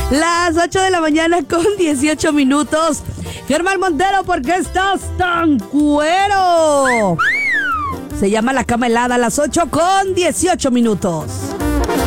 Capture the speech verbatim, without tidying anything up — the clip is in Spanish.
Las ocho de la mañana con dieciocho minutos. Germán Montero, ¿por qué estás tan cuero? Se llama La Cama Helada a las ocho con dieciocho minutos.